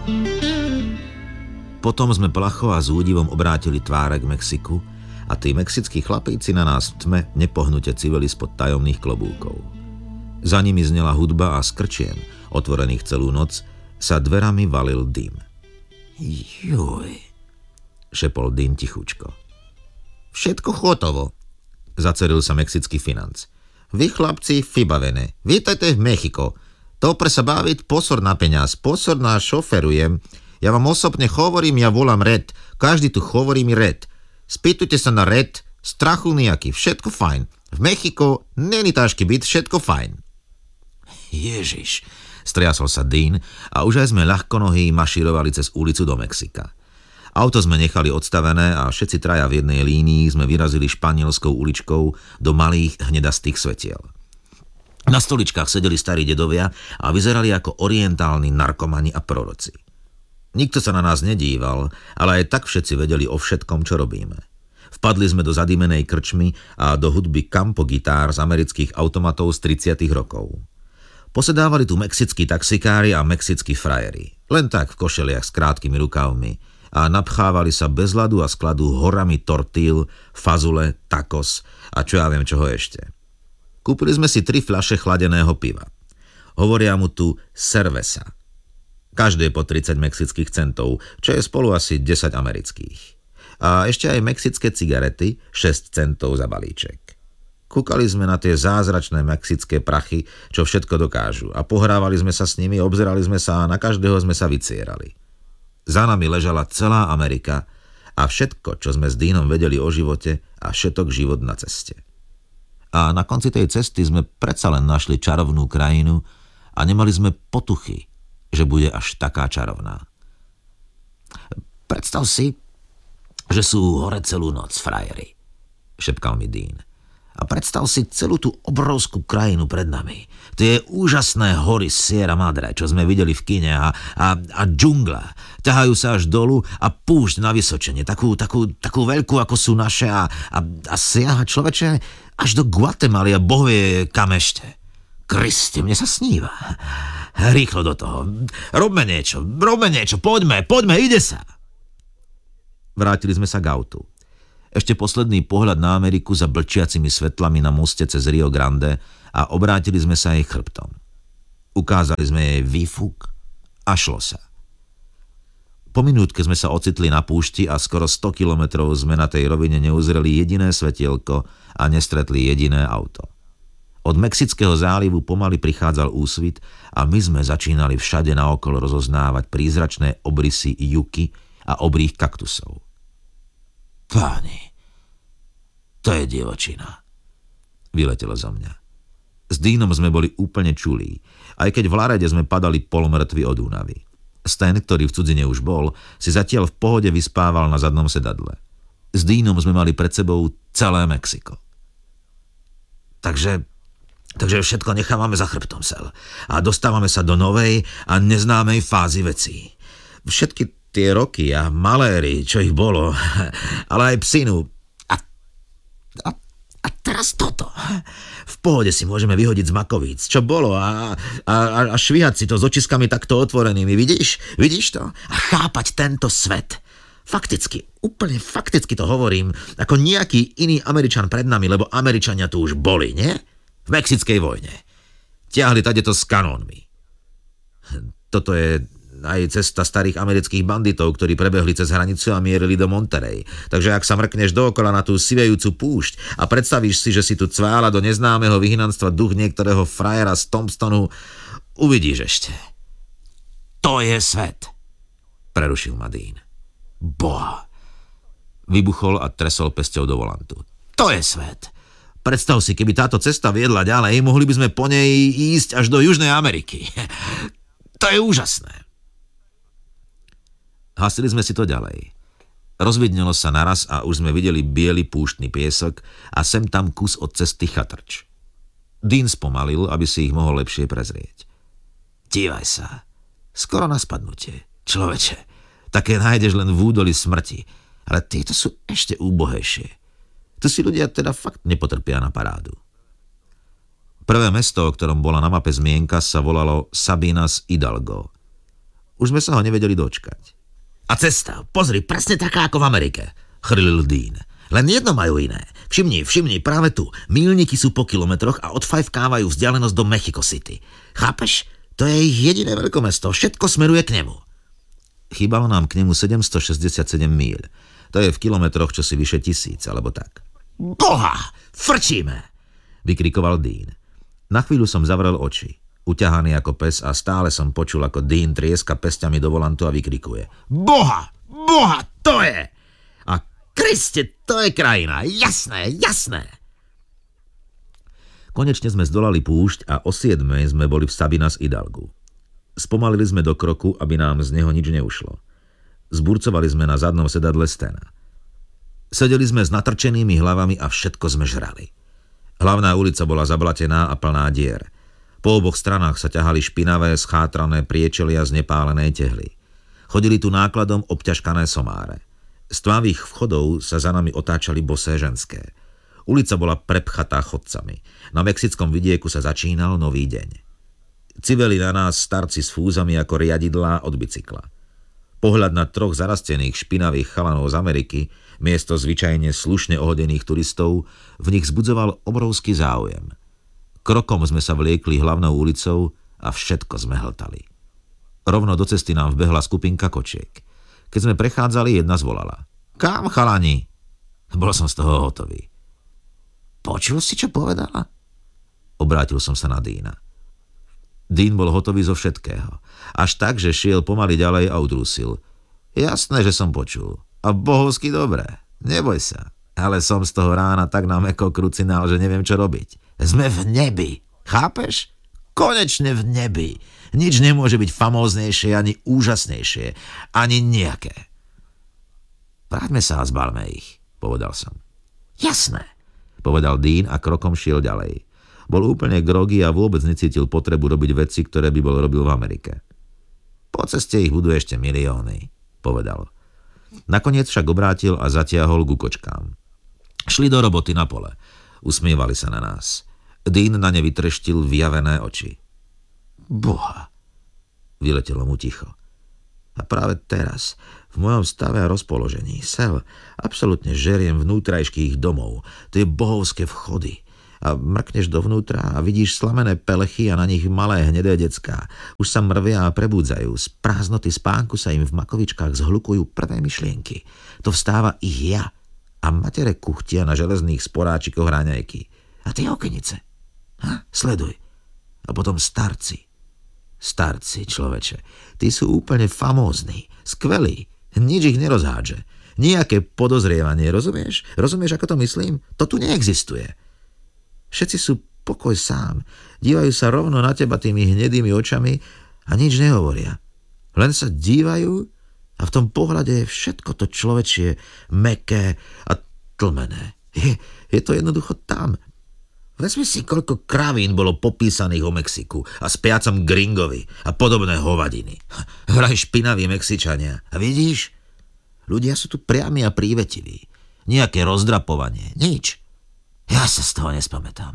Potom sme placho a s údivom obrátili tváre k Mexiku a tí mexickí chlapíci na nás v tme nepohnute civili spod tajomných klobúkov. Za nimi znela hudba a z krčiem, otvorených celú noc, sa dverami valil dym. Juj, šepol Dean tichučko. Všetko hotovo, zaceril sa mexický financ. Vy chlapci vybavené, vítajte v Mexiko. To pre sa baviť, pozor na peňaz, pozor na šoferujem. Ja vám osobne hovorím, ja volám Red. Každý tu hovorí mi Red. Spýtujte sa na Red, strachu nejaký, všetko fajn. V Mexiko není ťažký byt, všetko fajn. Ježiš, striasol sa Dean a už aj sme ľahkonohý mašírovali cez ulicu do Mexika. Auto sme nechali odstavené a všetci traja v jednej línii sme vyrazili španielskou uličkou do malých hnedastých svetiel. Na stoličkách sedeli starí dedovia a vyzerali ako orientálni narkomani a proroci. Nikto sa na nás nedíval, ale aj tak všetci vedeli o všetkom, čo robíme. Vpadli sme do zadýmenej krčmy a do hudby Campo gitár z amerických automatov z 30. rokov. Posedávali tu mexickí taxikári a mexickí frajeri. Len tak v košeliach s krátkými rukavmi a napchávali sa bez ľadu a skladu horami tortíl, fazule, tacos a čo ja viem čoho ešte. Kúpili sme si 3 fľaše chladeného piva. Hovoria mu tu cerveza. Každé po 30 mexických centov, čo je spolu asi 10 amerických. A ešte aj mexické cigarety, 6 centov za balíček. Kúkali sme na tie zázračné mexické prachy, čo všetko dokážu a pohrávali sme sa s nimi, obzerali sme sa a na každého sme sa vycierali. Za nami ležala celá Amerika a všetko, čo sme s Deanom vedeli o živote a všetok život na ceste. A na konci tej cesty sme predsa len našli čarovnú krajinu a nemali sme potuchy, že bude až taká čarovná. Predstav si, že sú hore celú noc frajeri, šepkal mi Dean. A predstav si celú tú obrovskú krajinu pred nami. Tie úžasné hory Sierra Madre, čo sme videli v kine a džungla. Ťahajú sa až dolu a púšť na vysočenie. Takú veľkú, ako sú naše a siaha človeče až do Guatemaly a bohvie kam ešte. Kriste, mne sa sníva. Rýchlo do toho. Robme niečo, poďme, ide sa. Vrátili sme sa k autu. Ešte posledný pohľad na Ameriku za blčiacimi svetlami na moste cez Rio Grande a obrátili sme sa jej chrbtom. Ukázali sme jej výfuk a šlo sa. Po minútke sme sa ocitli na púšti a skoro 100 kilometrov sme na tej rovine neuzreli jediné svetielko a nestretli jediné auto. Od Mexického zálivu pomaly prichádzal úsvit a my sme začínali všade naokolo rozoznávať prízračné obrysy juky a obrých kaktusov. Páni, to je divočina, vyletelo zo mňa. S Deanom sme boli úplne čulí, aj keď v Larede sme padali polomrtví od únavy. Stan, ktorý v cudzine už bol, si zatiaľ v pohode vyspával na zadnom sedadle. S Deanom sme mali pred sebou celé Mexiko. Takže všetko nechávame za chrbtom, Sel, a dostávame sa do novej a neznámej fázy vecí. Všetky tie roky a maléry, čo ich bolo, ale aj psinu. A teraz toto. V pohode si môžeme vyhodiť z makovíc, čo bolo a švíhať si to s očiskami takto otvorenými. Vidíš to? A chápať tento svet. Fakticky, úplne fakticky to hovorím, ako nejaký iný Američan pred nami, lebo Američania tu už boli, nie? V Mexickej vojne. Ťahli tadeto s kanónmi. Toto je aj cesta starých amerických banditov, ktorí prebehli cez hranicu a mierili do Monterey. Takže ak sa mrkneš dookola na tú sivejúcu púšť a predstavíš si, že si tu cvála do neznámeho vyhnanstva duch niektorého frajera z Tombstonu, uvidíš ešte. To je svet, prerušil ma Dean. Boha. Vybuchol a tresol pesťou do volantu. To je svet. Predstav si, keby táto cesta viedla ďalej, mohli by sme po nej ísť až do Južnej Ameriky. To je úžasné. Hasili sme si to ďalej. Rozvidnelo sa naraz a už sme videli biely púštny piesok a sem tam kus od cesty chatrč. Dean spomalil, aby si ich mohol lepšie prezrieť. Dívaj sa. Skoro na spadnutie. Človeče, také nájdeš len v údoli smrti, ale tieto sú ešte úbohejšie. Tu si ľudia teda fakt nepotrpia na parádu. Prvé mesto, o ktorom bola na mape zmienka, sa volalo Sabinas Hidalgo. Už sme sa ho nevedeli dočkať. A cesta, pozri, presne taká ako v Amerike, chrlil Dean. Len jedno majú iné. Všimni, práve tu. Míľniky sú po kilometroch a odfajfkávajú vzdialenosť do Mexico City. Chápeš? To je ich jediné veľkomesto. Všetko smeruje k nemu. Chýbalo nám k nemu 767 míľ. To je v kilometroch čosi vyše 1000, alebo tak. Boha! Frčíme! Vykrikoval Dean. Na chvíľu som zavrel oči. Uťahaný ako pes a stále som počul, ako Dean trieska pesťami do volantu a vykrikuje. Boha! Boha! To je! A Kriste, to je krajina! Jasné! Konečne sme zdolali púšť a o 7 sme boli v Sabinas Hidalgu. Spomalili sme do kroku, aby nám z neho nič neušlo. Zburcovali sme na zadnom sedadle stena. Sedeli sme s natrčenými hlavami a všetko sme žrali. Hlavná ulica bola zablatená a plná dier. Po oboch stranách sa ťahali špinavé, schátrané priečelia z nepálenej tehly. Chodili tu nákladom obťažkané somáre. Z tmavých vchodov sa za nami otáčali bosé ženské. Ulica bola prepchatá chodcami. Na mexickom vidieku sa začínal nový deň. Civeli na nás starci s fúzami ako riadidlá od bicykla. Pohľad na 3 zarastených špinavých chalanov z Ameriky, miesto zvyčajne slušne ohodených turistov, v nich vzbudzoval obrovský záujem. Krokom sme sa vliekli hlavnou ulicou a všetko sme hltali. Rovno do cesty nám vbehla skupinka kočiek. Keď sme prechádzali, jedna zvolala. Kam, chalani? Bol som z toho hotový. Počul si, čo povedala? Obrátil som sa na Deana. Dean bol hotový zo všetkého. Až tak, že šiel pomaly ďalej a udrusil. Jasné, že som počul. A bohovsky dobré. Neboj sa. Ale som z toho rána tak na mäko krucinál, že neviem, čo robiť. Sme v nebi. Chápeš? Konečne v nebi. Nič nemôže byť famóznejšie, ani úžasnejšie. Ani nejaké. Vráťme sa a zbalme ich, povedal som. Jasné, povedal Dean a krokom šiel ďalej. Bol úplne groggy a vôbec necítil potrebu robiť veci, ktoré by bol robil v Amerike. Po ceste ich budú ešte milióny, povedal. Nakoniec však obrátil a zatiahol ku kočkám. Šli do roboty na pole. Usmievali sa na nás. Dean na ne vytreštil vyjavené oči. Boha, vyletelo mu ticho. A práve teraz, v mojom stave a rozpoložení, Sel, absolútne žeriem vnútrajškých domov, tie bohovské vchody. A mrkneš dovnútra a vidíš slamené pelechy a na nich malé hnedé decká. Už sa mrvia a prebúdzajú. Z prázdnoty spánku sa im v makovičkách zhlukujú prvé myšlienky. To vstáva ich ja. A matere kuchtia na železných sporáčikoch raňajky. A tie okenice. Sleduj. A potom starci. Starci, človeče. Tí sú úplne famózni. Skvelí. Nič ich nerozhádže. Nijaké podozrievanie, rozumieš? Rozumieš, ako to myslím? To tu neexistuje. Všetci sú pokoj sám. Dívajú sa rovno na teba tými hnedými očami a nič nehovoria. Len sa dívajú a v tom pohľade je všetko to človečie mäkké a tlmené. Je to jednoducho tam. Vezmi si, koľko kravín bolo popísaných o Mexiku a spiacom gringovi a podobné hovadiny. Vraj špinaví Mexičania. A vidíš? Ľudia sú tu priami a prívetiví. Nijaké rozdrapovanie. Nič. Ja sa z toho nespamätám.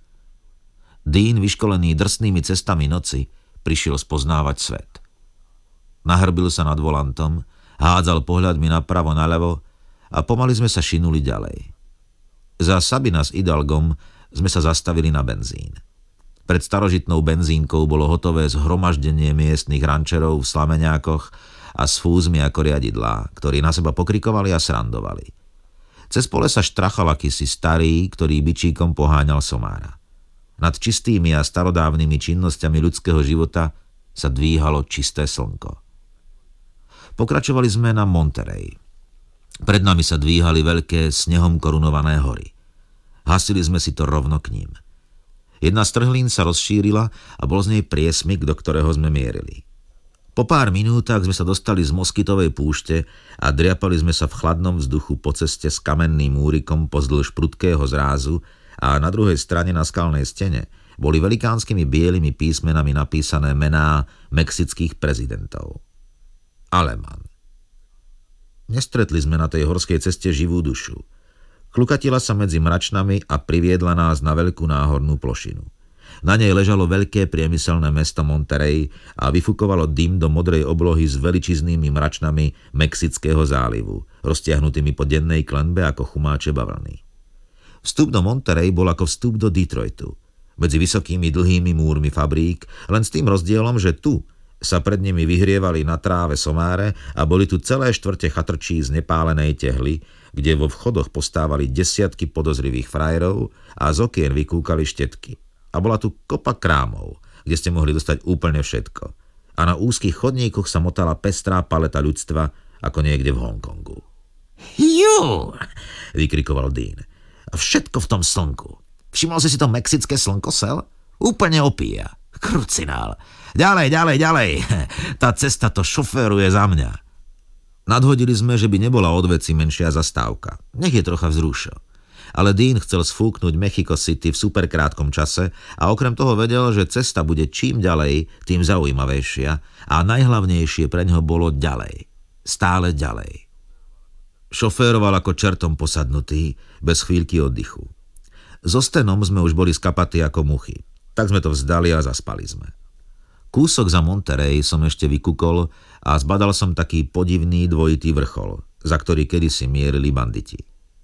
Dean, vyškolený drsnými cestami noci, prišiel spoznávať svet. Nahrbil sa nad volantom, hádzal pohľadmi napravo, naľavo a pomaly sme sa šinuli ďalej. Za Sabinas Hidalgom sme sa zastavili na benzín. Pred starožitnou benzínkou bolo hotové zhromaždenie miestnych rančerov v slameňákoch a s fúzmi ako riadidlá, ktorí na seba pokrikovali a srandovali. Cez pole sa štrachal akýsi starý, ktorý bičíkom poháňal somára. Nad čistými a starodávnymi činnosťami ľudského života sa dvíhalo čisté slnko. Pokračovali sme na Monterey. Pred nami sa dvíhali veľké snehom korunované hory. Hasili sme si to rovno k ním. Jedna z trhlín sa rozšírila a bol z nej priesmyk, do ktorého sme mierili. Po pár minútach sme sa dostali z moskytovej púšte a driapali sme sa v chladnom vzduchu po ceste s kamenným múrikom pozdĺž prudkého zrázu a na druhej strane na skalnej stene boli velikánskymi bielými písmenami napísané mená mexických prezidentov. Alemán. Nestretli sme na tej horskej ceste živú dušu. Klukatila sa medzi mračnami a priviedla nás na veľkú náhornú plošinu. Na nej ležalo veľké priemyselné mesto Monterey a vyfukovalo dym do modrej oblohy s veličiznými mračnami Mexického zálivu, roztiahnutými po dennej klenbe ako chumáče bavlny. Vstup do Monterey bol ako vstup do Detroitu, medzi vysokými dlhými múrmi fabrík, len s tým rozdielom, že tu sa pred nimi vyhrievali na tráve somáre a boli tu celé štvrte chatrčí z nepálenej tehly, kde vo vchodoch postávali desiatky podozrivých frajerov a z okien vykúkali štetky. A bola tu kopa krámov, kde ste mohli dostať úplne všetko. A na úzkých chodníkoch sa motala pestrá paleta ľudstva, ako niekde v Hongkongu. Jú, vykrikoval Dean. A všetko v tom slnku. Všimol si to mexické slnko, Sel? Úplne opíja. Krucinál. Ďalej. Tá cesta to šoféruje za mňa. Nadhodili sme, že by nebola od veci menšia zastávka. Nech je trocha vzrušo. Ale Dean chcel sfúknuť Mexico City v superkrátkom čase a okrem toho vedel, že cesta bude čím ďalej, tým zaujímavejšia a najhlavnejšie pre ňoho bolo ďalej. Stále ďalej. Šoféroval ako čertom posadnutý, bez chvíľky oddychu. So Stenom sme už boli skapatí ako muchy. Tak sme to vzdali a zaspali sme. Kúsok za Monterey som ešte vykúkol a zbadal som taký podivný dvojitý vrchol, za ktorý kedysi mierili banditi.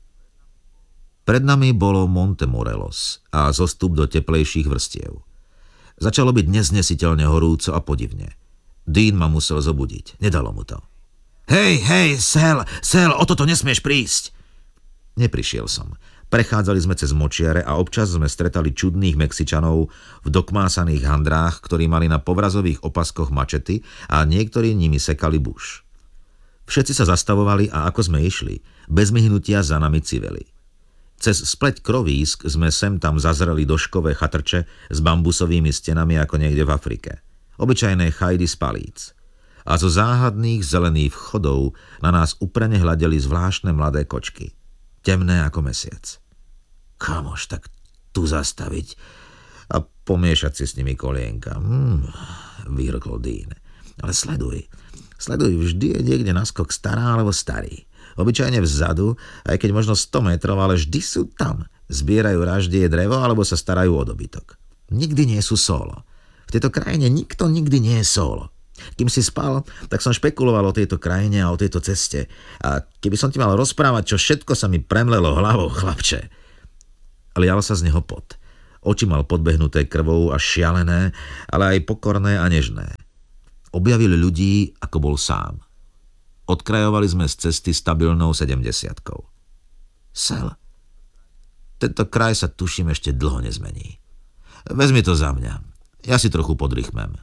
Pred nami bolo Monte Morelos a zostup do teplejších vrstiev. Začalo byť neznesiteľne horúco a podivne. Dean ma musel zobudiť, nedalo mu to. Hej, Sel, o toto nesmieš prísť. Neprišiel som. Prechádzali sme cez močiare a občas sme stretali čudných Mexičanov v dokmásaných handrách, ktorí mali na povrazových opaskoch mačety a niektorí nimi sekali buš. Všetci sa zastavovali a ako sme išli, bez myhnutia za nami civeli. Cez spleť krovísk sme sem tam zazreli doškové chatrče s bambusovými stenami ako niekde v Afrike. Obyčajné chajdy z palíc. A zo záhadných zelených vchodov na nás uprene hľadeli zvláštne mladé kočky. Temné ako mesiac. Kamož, tak tu zastaviť a pomiešať si s nimi kolienka. Vyhrkol Dean. Ale sleduj, vždy je niekde naskok stará alebo starý. Obyčajne vzadu, aj keď možno 100 metrov, ale vždy sú tam. Zbierajú raždie drevo alebo sa starajú o dobytok. Nikdy nie sú solo. V tejto krajine nikto nikdy nie je solo. Kým si spal, tak som špekuloval o tejto krajine a o tejto ceste. A keby som ti mal rozprávať, čo všetko sa mi premlelo hlavou, chlapče. Lial sa z neho pot. Oči mal podbehnuté krvou a šialené, ale aj pokorné a nežné. Objavil ľudí, ako bol sám. Odkrajovali sme z cesty stabilnou 70-kou. Sel, tento kraj sa tuším ešte dlho nezmení. Vezmi to za mňa. Ja si trochu podrychmem.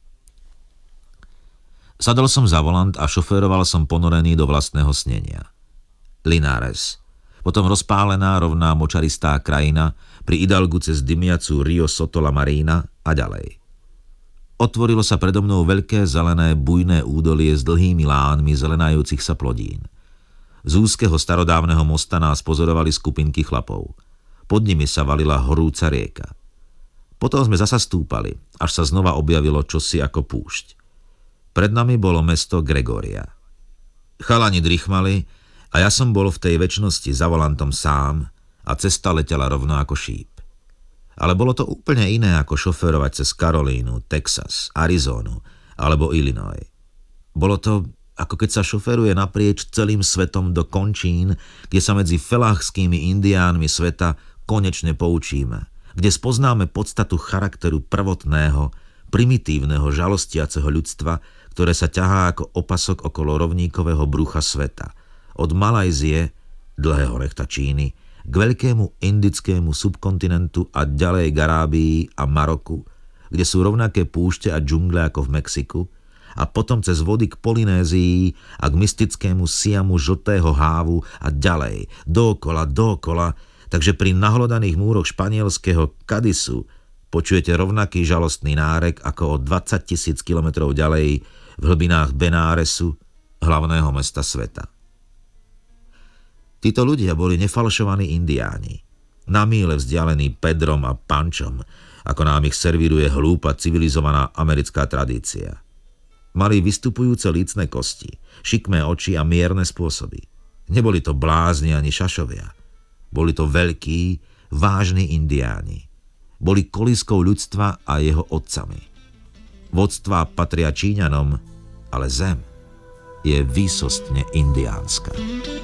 Sadol som za volant a šoféroval som ponorený do vlastného snenia. Linares. Potom rozpálená rovná močaristá krajina pri Hidalgu cez dymiacu Rio Soto la Marina a ďalej. Otvorilo sa predo mnou veľké zelené bujné údolie s dlhými lánmi zelenajúcich sa plodín. Z úzkeho starodávneho mosta nás pozorovali skupinky chlapov. Pod nimi sa valila horúca rieka. Potom sme zasa stúpali, až sa znova objavilo čosi ako púšť. Pred nami bolo mesto Gregoria. Chalani drichmali a ja som bol v tej večnosti za volantom sám a cesta letela rovno ako šíp. Ale bolo to úplne iné ako šoférovať cez Karolínu, Texas, Arizonu alebo Illinois. Bolo to, ako keď sa šoféruje naprieč celým svetom do končín, kde sa medzi felachskými indiánmi sveta konečne poučíme, kde spoznáme podstatu charakteru prvotného, primitívneho, žalostiaceho ľudstva, ktoré sa ťahá ako opasok okolo rovníkového brucha sveta. Od Malajzie, dlhého nechta Číny, k veľkému indickému subkontinentu a ďalej k Arábii a Maroku, kde sú rovnaké púšte a džungle ako v Mexiku, a potom cez vody k Polynézii a k mystickému Siamu žltého hávu a ďalej, dookola, takže pri nahlodaných múroch španielského Cadisu počujete rovnaký žalostný nárek ako o 20 000 kilometrov ďalej v hlbinách Benáresu, hlavného mesta sveta. Títo ľudia boli nefalšovaní indiáni, na míle vzdialení Pedrom a Pančom, ako nám ich servíruje hlúpa civilizovaná americká tradícia. Mali vystupujúce lícne kosti, šikmé oči a mierne spôsoby. Neboli to blázni ani šašovia. Boli to veľkí, vážni indiáni. boli kolískou ľudstva a jeho otcami. Vodstvá patria Číňanom, ale zem je výsostne indiánska.